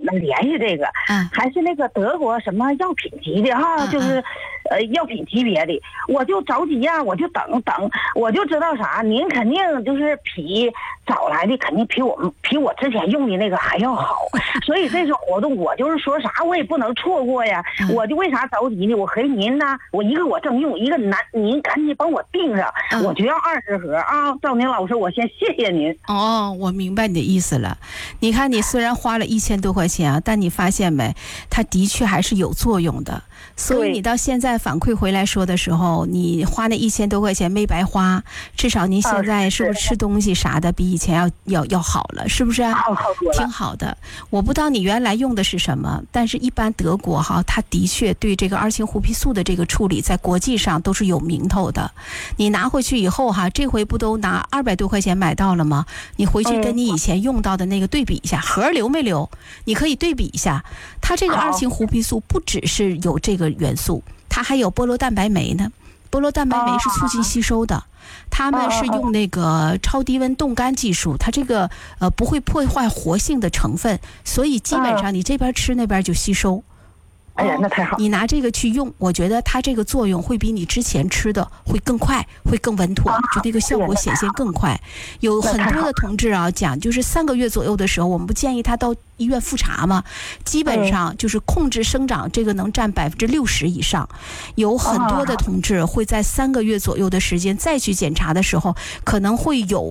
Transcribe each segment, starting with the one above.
们联系这个，还是那个德国什么药品级的哈，就是药品级别的，我就着急呀，我就等，我就知道啥，您肯定就是比找来的肯定比我之前用的那个还要好，所以这次活动我就是说啥我也不能错过呀，我就为啥着急呢？我和您呢，我正用，一个您赶紧帮我订上，我就要20盒啊！赵宁老师，我先谢谢您。 哦，我明白你的意思了。你看，你虽然花了1000多块钱啊，但你发现没，它的确还是有作用的。所以你到现在反馈回来说的时候，你花那1000多块钱没白花，至少您现在是不是吃东西啥的比以前要好了，是不是？ 好多了， 挺好的。我不知道你原来用的是什么，但是一般德国哈，它的确对这个2氢胡皮素的这个处理，在国际上都是有名头的。你拿回去以后哈，这回不都拿200多块钱买到了吗？你回去跟你以前用到的那个对比一下，盒留没留？你可以对比一下，它这个2氢胡皮素不只是有这个元素，它还有菠萝蛋白酶呢。菠萝蛋白酶是促进吸收的，他们是用那个超低温冻干技术，它这个不会破坏活性的成分，所以基本上你这边吃那边就吸收。 哎呀，那太好！ 你拿这个去用，我觉得它这个作用会比你之前吃的会更快，会更稳妥，就那个效果显现更快。有很多的同志啊讲，就是3个月左右的时候，我们不建议他到医院复查吗？基本上就是控制生长，这个能占60%以上。有很多的同志会在3个月左右的时间再去检查的时候，可能会有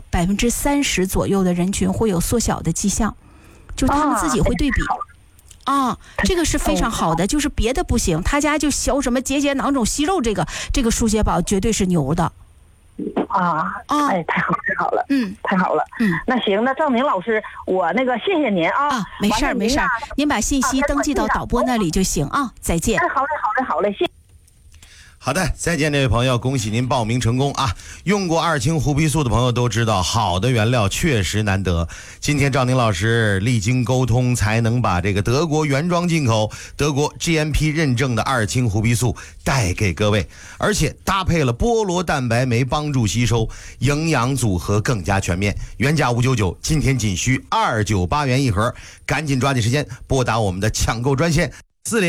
30%左右的人群会有缩小的迹象，就他们自己会对比。这个是非常好的，就是别的不行，他家就小什么结囊肿息肉，这个舒洁宝绝对是牛的。 哎，太好了，太好了，那行，那赵明老师，我那个谢谢您啊， 没事儿，您把信息登记到导播那里就行啊，再见。 好嘞，谢谢。 好的，再见，这位朋友，恭喜您报名成功啊！用过2氢胡皮素的朋友都知道，好的原料确实难得。今天赵宁老师历经沟通，才能把这个德国原装进口、德国 GMP 认证的2氢胡皮素带给各位，而且搭配了菠萝蛋白酶帮助吸收，营养组合更加全面。原价599，今天仅需298元一盒，赶紧抓紧时间拨打我们的抢购专线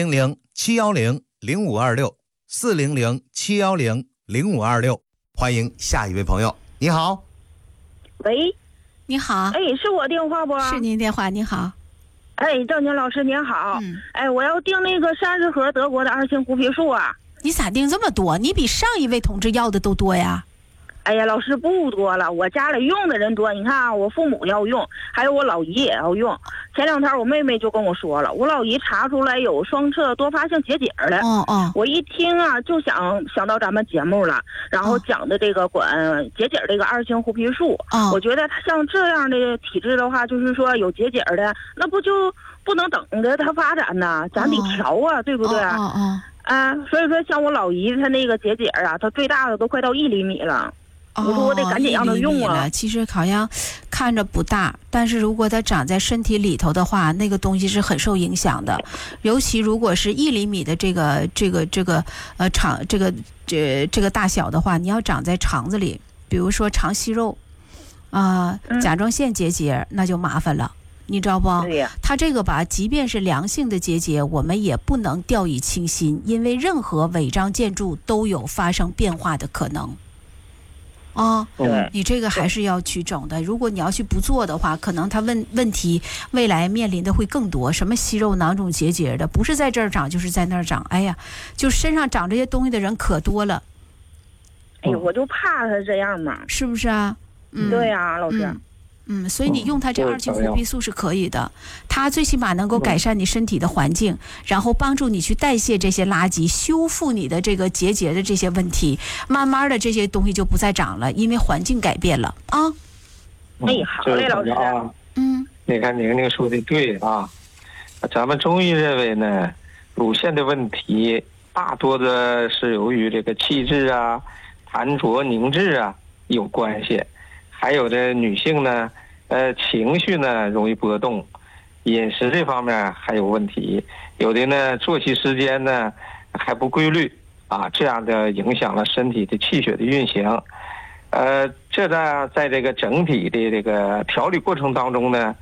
400-710-0526，400-710-0526。欢迎下一位朋友，你好。 喂， 你好。 哎，是我电话不？ 是您电话，你好。 哎，赵宁老师您好。哎，我要订那个30盒德国的2氢胡皮素啊。 你咋订这么多？你比上一位同志要的都多呀。 哎呀，老师不多了，我家里用的人多。你看啊，我父母要用，还有我老姨也要用。前2天我妹妹就跟我说了，我老姨查出来有双侧多发性结节了。我一听啊，就想到咱们节目了，然后讲的这个管结节这个2氢胡皮素。我觉得他像这样的体质的话，就是说有结节的，那不就不能等着它发展呢？咱得调啊，对不对？所以说像我老姨她那个结节啊，她最大的都快到1厘米了。我说我得赶紧让他用啊。 其实好像看着不大，但是如果它长在身体里头的话，那个东西是很受影响的。尤其如果是1厘米的这个大小的话，你要长在肠子里，比如说肠息肉甲状腺结节，那就麻烦了。你知道不？它这个吧，即便是良性的结节，我们也不能掉以轻心，因为任何违章建筑都有发生变化的可能。你这个还是要去整的。如果你要去不做的话，可能它问题未来面临的会更多。什么息肉、囊肿、结节的，不是在这儿长就是在那儿长。哎呀，就身上长这些东西的人可多了。 哎呀，我就怕他这样嘛， 是不是啊？ 对呀，老师。 所以你用它这2氢胡皮素是可以的，它最起码能够改善你身体的环境，然后帮助你去代谢这些垃圾，修复你的这个结节的这些问题，慢慢的这些东西就不再长了，因为环境改变了啊。 哎，好嘞，老师。 你看您那个说的对啊，咱们中医认为呢，乳腺的问题大多的是由于这个气滞啊、痰浊凝滞啊有关系。还有的女性呢，情绪呢容易波动，饮食这方面还有问题，有的呢作息时间呢还不规律啊，这样的影响了身体的气血的运行。这呢在这个整体的这个调理过程当中呢，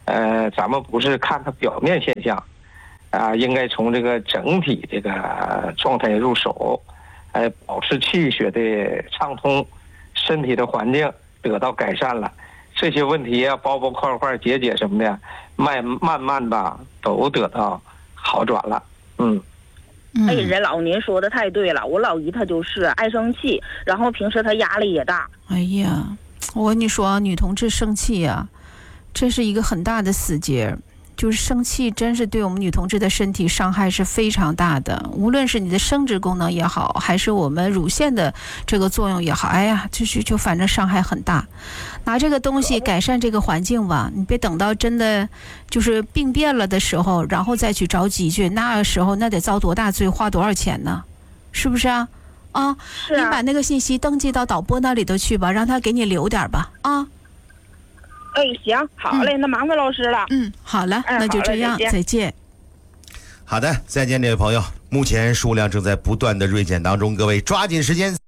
咱们不是看它表面现象，应该从这个整体这个状态入手，保持气血的畅通，身体的环境得到改善了，这些问题啊，包块结节什么的，慢慢的都得到好转了。 哎，任老，您说的太对了，我老姨她就是爱生气，然后平时她压力也大。 哎呀，我跟你说，女同志生气啊，这是一个很大的死结。就是生气真是对我们女同志的身体伤害是非常大的，无论是你的生殖功能也好，还是我们乳腺的这个作用也好，哎呀，就反正伤害很大。拿这个东西改善这个环境吧，你别等到真的就是病变了的时候，然后再去找几句，那时候那得遭多大罪，花多少钱呢？是不是啊？ 是啊， 你把那个信息登记到导播那里头去吧，让他给你留点吧。 哎，行，好嘞，那麻烦老师了。 好了，那就这样，再见。 好的，再见，这位朋友。目前数量正在不断的锐减当中，各位抓紧时间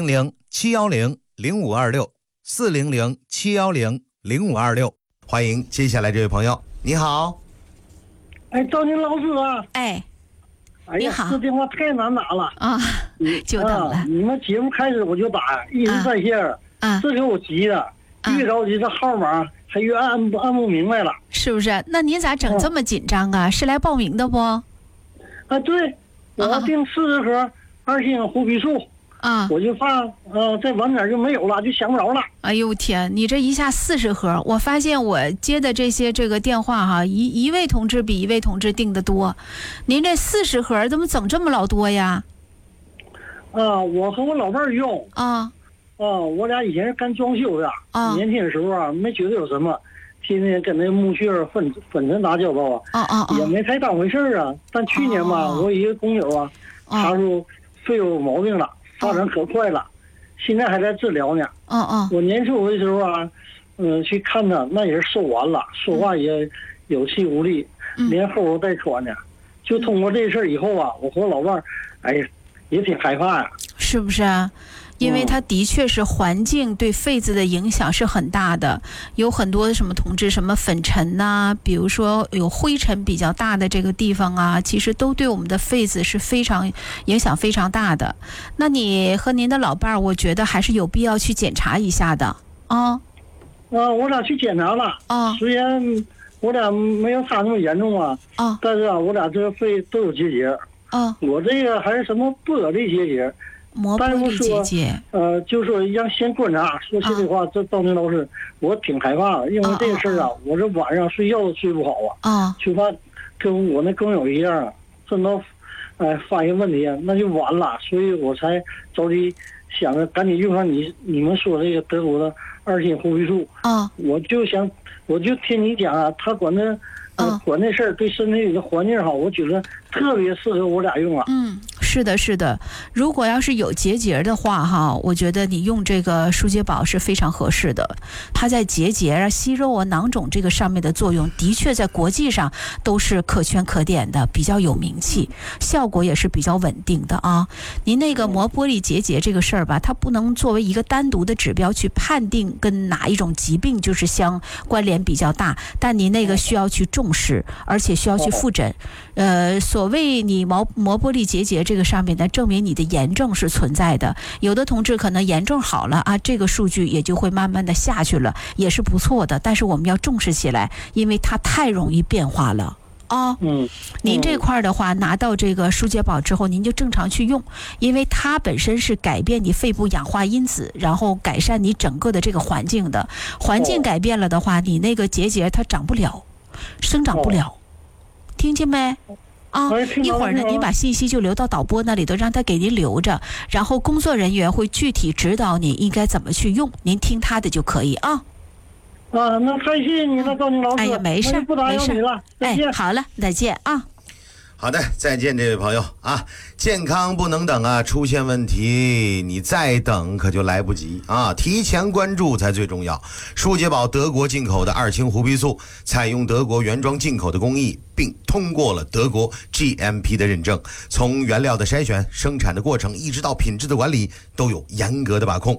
，400-710-0526，400-710-0526，欢迎接下来这位朋友。你好， 赵宁老师啊。 哎呀，这电话太难打了啊，久等了。 你们节目开始我就打，一直在线这给我急的。越着急，这号码还越按不明白了， 是不是？那您咋整这么紧张啊？是来报名的不？ 对，我要订40盒2星胡皮素我就怕再晚点就没有了，就想不着了。 哎呦天，你这一下40盒，我发现我接的这个电话哈，一位同志比一位同志订的多，您这40盒怎么整这么老多呀？ 我和我老伴儿用我俩以前是干装修的年轻的时候没觉得有什么，天天跟那木屑粉尘打交道也没太当回事但去年吧，我一个工友查出肺有毛病了，发展可快了，现在还在治疗呢。我年初的时候去看他，那也是瘦完了，说话也有气无力，连喉咙带喘呢。就通过这事儿以后我和我老伴儿，哎呀，也挺害怕呀。 是不是啊？因为它的确是环境对肺子的影响是很大的，有很多什么同志什么粉尘比如说有灰尘比较大的这个地方其实都对我们的肺子是非常影响非常大的。那你和您的老伴儿，我觉得还是有必要去检查一下的我俩去检查了虽然我俩没有他那么严重但是我俩这个肺都有结节我这个还是什么不可逆结节。 膜玻璃结节， 就说让先观察。说心里话，这赵宁老师，我挺害怕的，因为这个事儿我这晚上睡觉都睡不好就怕跟我那工友一样真到发现问题那就完了，所以我才着急想着赶紧用上你们说这个德国的2星胡皮素我就听你讲他管那事儿对身体的环境好，我觉得特别适合我俩用是的，是的。如果要是有结节的话我觉得你用这个舒洁宝是非常合适的。它在结节息肉囊肿这个上面的作用，的确在国际上都是可圈可点的，比较有名气，效果也是比较稳定的您那个膜玻璃结节这个事儿吧，它不能作为一个单独的指标去判定跟哪一种疾病就是相关联比较大，但您那个需要去重视，而且需要去复诊。所谓你膜玻璃结节这个上面呢，证明你的炎症是存在的。有的同志可能炎症好了这个数据也就会慢慢的下去了，也是不错的。但是我们要重视起来，因为它太容易变化了您这块的话，拿到这个舒洁宝之后，您就正常去用，因为它本身是改变你肺部氧化因子，然后改善你整个的这个环境的。环境改变了的话，你那个结节它长不了，生长不了，听见没？一会儿呢，您把信息就留到导播那里头，让他给您留着，然后工作人员会具体指导你应该怎么去用，您听他的就可以那太谢谢你了，赵宁老师。 哎呀，没事， 不打扰你了，再见。 好了，再见好的，再见，这位朋友健康不能等出现问题你再等可就来不及提前关注才最重要。舒洁宝德国进口的2星胡皮素，采用德国原装进口的工艺，并通过了德国 GMP 的认证，从原料的筛选、生产的过程，一直到品质的管理，都有严格的把控。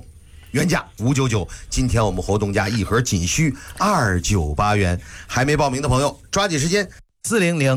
原价599，今天我们活动价一盒仅需298元。还没报名的朋友抓紧时间，400